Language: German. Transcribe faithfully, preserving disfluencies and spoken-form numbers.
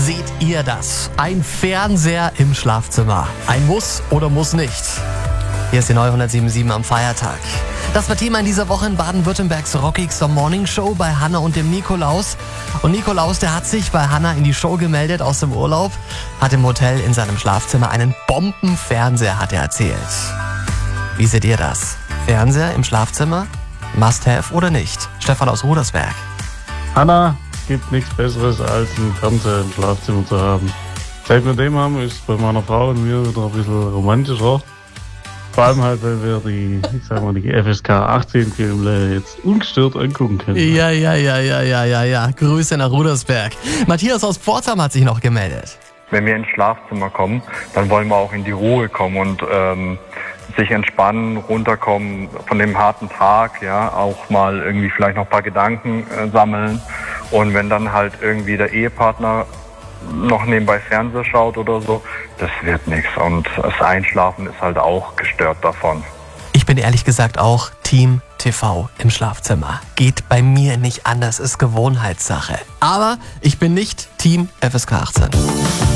seht ihr das? Ein Fernseher im Schlafzimmer. Ein Muss oder muss nicht? Hier ist die neue hundertsieben Komma sieben am Feiertag. Das war Thema in dieser Woche in Baden-Württembergs Rockigster Morning Show bei Hanna und dem Nikolaus. Und Nikolaus, der hat sich bei Hanna in die Show gemeldet aus dem Urlaub, hat im Hotel in seinem Schlafzimmer einen Bombenfernseher, hat er erzählt. Wie seht ihr das? Fernseher im Schlafzimmer? Must have oder nicht? Stefan aus Rudersberg. Hanna, gibt nichts Besseres als einen Fernseher im Schlafzimmer zu haben. Seit wir den haben, ist es bei meiner Frau und mir wieder ein bisschen romantischer. Vor allem halt, weil wir die, ich sag mal, die F S K achtzehn Filme jetzt ungestört angucken können. Ja, ja, ja, ja, ja, ja, ja. Grüße nach Rudersberg. Matthias aus Pforzheim hat sich noch gemeldet. Wenn wir ins Schlafzimmer kommen, dann wollen wir auch in die Ruhe kommen und ähm, sich entspannen, runterkommen von dem harten Tag, ja, auch mal irgendwie vielleicht noch ein paar Gedanken äh, sammeln. Und wenn dann halt irgendwie der Ehepartner noch nebenbei Fernseher schaut oder so, das wird nichts. Und das Einschlafen ist halt auch gestört davon. Ich bin ehrlich gesagt auch Team T V im Schlafzimmer. Geht bei mir nicht anders, ist Gewohnheitssache. Aber ich bin nicht Team F S K achtzehn.